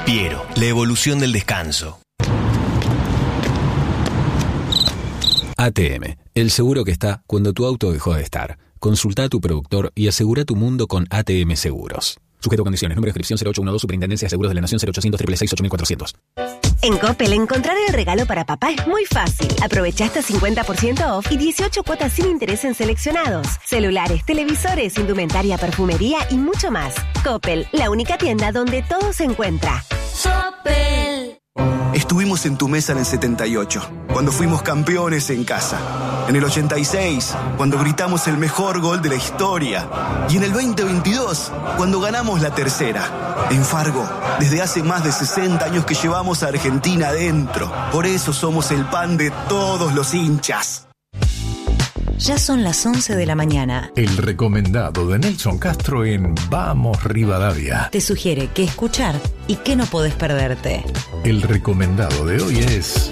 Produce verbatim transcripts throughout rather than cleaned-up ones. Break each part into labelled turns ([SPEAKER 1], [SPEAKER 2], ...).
[SPEAKER 1] Piero, la evolución del descanso.
[SPEAKER 2] A T M, el seguro que está cuando tu auto dejó de estar. Consulta a tu productor y asegura tu mundo con A T M Seguros. Sujeto a condiciones. Número de inscripción cero ocho uno dos, Superintendencia de Seguros de la Nación, cero ochocientos, seiscientos sesenta y seis, cuatrocientos.
[SPEAKER 3] En Coppel, encontrar el regalo para papá es muy fácil. Aprovecha hasta cincuenta por ciento off y dieciocho cuotas sin interés en seleccionados. Celulares, televisores, indumentaria, perfumería y mucho más. Coppel, la única tienda donde todo se encuentra.
[SPEAKER 4] Coppel.
[SPEAKER 5] Estuvimos en tu mesa en el setenta y ocho, cuando fuimos campeones en casa. En el ochenta y seis, cuando gritamos el mejor gol de la historia. Y en el veinte veintidós, cuando ganamos la tercera. En Fargo, desde hace más de sesenta años que llevamos a Argentina adentro. Por eso somos el pan de todos los hinchas.
[SPEAKER 6] Ya son las once de la mañana.
[SPEAKER 7] El recomendado de Nelson Castro en Vamos Rivadavia.
[SPEAKER 6] Te sugiere qué escuchar y qué no podés perderte.
[SPEAKER 7] El recomendado de hoy es...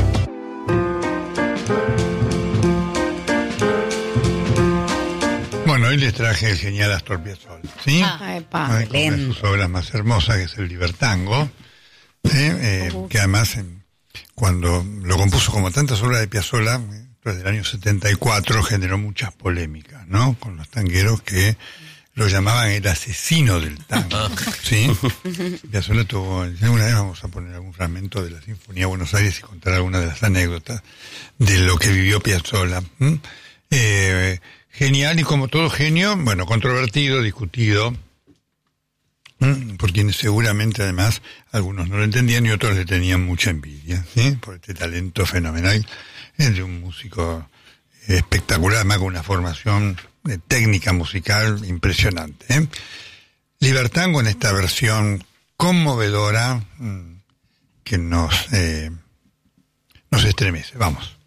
[SPEAKER 8] Bueno, hoy les traje el genial Astor Piazzolla, ¿sí?
[SPEAKER 9] Ah, epa,
[SPEAKER 8] una de sus obras más hermosas, que es el Libertango, ¿sí? eh, uh-huh. que además, en, cuando lo compuso como tantas obras de Piazzolla, desde el año setenta y cuatro generó muchas polémicas, ¿no? Con los tangueros que lo llamaban el asesino del tango, ¿sí? Piazzolla tuvo, alguna vez vamos a poner algún fragmento de la Sinfonía de Buenos Aires y contar algunas de las anécdotas de lo que vivió Piazzolla. ¿Mm? Eh, genial, y como todo genio, bueno, controvertido, discutido, ¿Mm? por quienes seguramente además algunos no lo entendían y otros le tenían mucha envidia, ¿sí? Por este talento fenomenal de un músico espectacular, además con una formación de técnica musical impresionante, ¿eh? Libertango en esta versión conmovedora que nos, eh, nos estremece. Vamos.